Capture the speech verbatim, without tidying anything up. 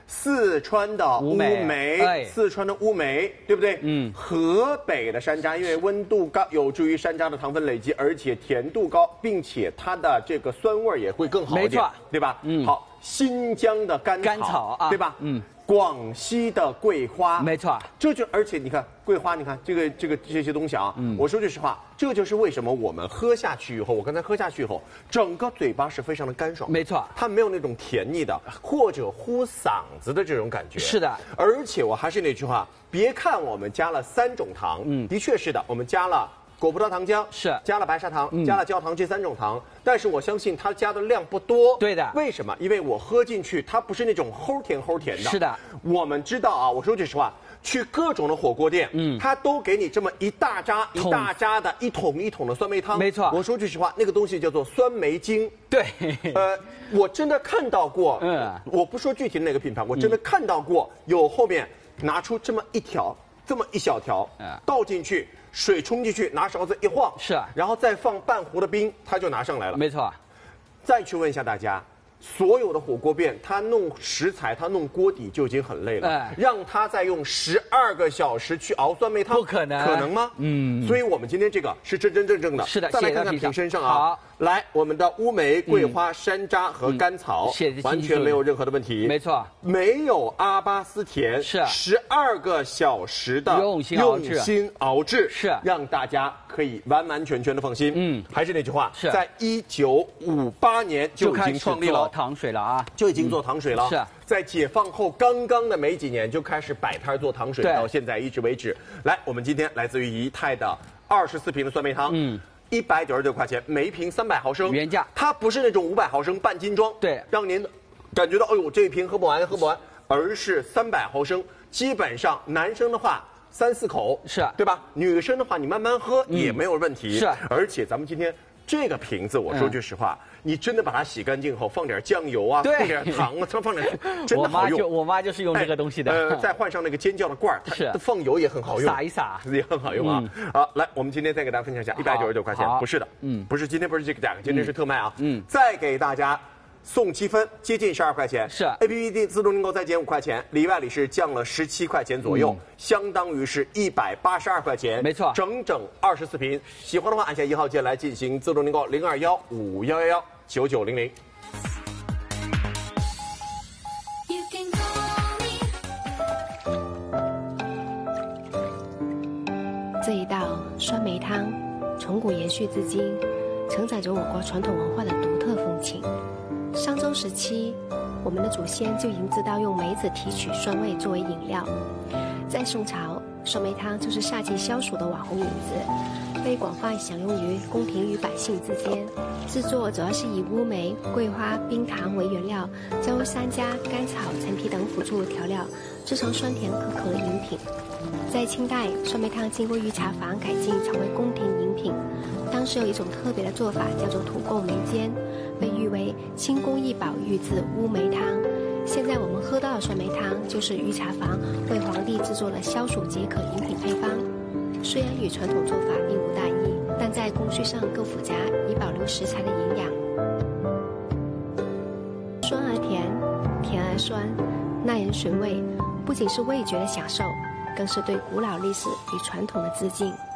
四川的乌梅， 哎、 四川的乌梅，对不对？ 嗯。 河北的山楂，因为温度高，有助于山楂的糖分累积，而且甜度高，并且它的这个酸味也会更好一点， 没错， 对吧？ 嗯。 好，新疆的甘草， 甘草啊， 对吧？ 嗯。 广西的桂花， 没错， 这就而且你看桂花，你看这个这个这些东西啊，嗯，我说句实话，这就是为什么我们喝下去以后，我刚才喝下去以后，整个嘴巴是非常的干爽， 没错， 它没有那种甜腻的或者呼嗓子的这种感觉， 是的， 而且我还是那句话，别看我们加了三种糖，嗯，的确是的，我们加了。果葡萄糖浆是加了白砂糖， 嗯、 加了焦糖这三种糖，但是我相信它加的量不多。 对的， 为什么？因为我喝进去，它不是那种齁甜齁甜的。 是的， 我们知道啊，我说句实话，去各种的火锅店，嗯，它都给你这么一大扎一大扎的一桶一桶的酸梅汤。 没错， 我说句实话，那个东西叫做酸梅精。 对， 呃，我真的看到过，嗯，我不说具体的哪个品牌，我真的看到过有后面拿出这么一条，这么一小条，嗯，倒进去。水冲进去，拿勺子一晃， 是， 然后再放半壶的冰，它就拿上来了。 没错。 再去问一下大家，所有的火锅店，他弄食材，他弄锅底就已经很累了，哎、让他再用十二个小时去熬酸梅汤， 不可能， 可能吗？嗯。所以我们今天这个是真真正正的。 是的。 再来看看瓶身上啊。 好。 来，我们的乌梅、桂花、山楂和甘草， 嗯、 完全没有任何的问题。 没错， 没有阿巴斯甜， 是十二个小时的用心熬制， 用心熬制， 是让大家可以完完全全的放心。嗯，还是那句话， 是在一九五八年就已经创立了糖水了啊， 就已经做糖水了。 是在解放后刚刚的没几年就开始摆摊做糖水，到现在一直为止。来，我们今天来自于仪态的二十四瓶的酸梅汤，嗯。一百九十九块钱，每一瓶三百毫升， 原价。 它不是那种五百毫升半斤装， 对， 让您感觉到，哎呦，这一瓶喝不完，喝不完，而是三百毫升。基本上男生的话三四口是， 对吧？女生的话你慢慢喝也没有问题。 是， 而且咱们今天这个瓶子，我说句实话，嗯、你真的把它洗干净后，放点酱油啊，放点糖啊，放点，真的好用。 我妈就我妈就是用这个东西的。 呃，再换上那个尖叫的罐儿， 是放油也很好用， 撒一撒也很好用啊。嗯、好，来，我们今天再给大家分享一下，一百九十九块钱，不是的，嗯，不是今天不是这个价格，今天是特卖啊。嗯，再给大家。送积分，接近十二块钱。 是 A P P 订自动订购再减五块钱，里外里是降了十七块钱左右，嗯、相当于是一百八十二块钱。 没错， 整整二十四瓶。喜欢的话按下一号键来进行自动订购，零二幺五幺幺幺九九零零。 这一道酸梅汤，从古延续至今，承载着我国传统文化的独特风情。商周时期，我们的祖先就已经知道用梅子提取酸味作为饮料。在宋朝，酸梅汤就是夏季消暑的网红饮子，被广泛享用于宫廷与百姓之间。制作主要是以乌梅、桂花、冰糖为原料，加入山楂、甘草、陈皮等辅助调料，制成酸甜可口的饮品。在清代，酸梅汤经过御茶坊改进，成为宫廷饮品。当时有一种特别的做法，叫做土贡梅煎，被誉为清宫异宝御制乌梅汤。现在我们喝到的酸梅汤，就是御茶坊为皇帝制作了消暑解渴饮品配方。虽然与传统做法并无大异，但在工序上更复杂，以保留食材的营养。酸而甜，甜而酸，耐人寻味，不仅是味觉的享受，更是对古老历史与传统的致敬。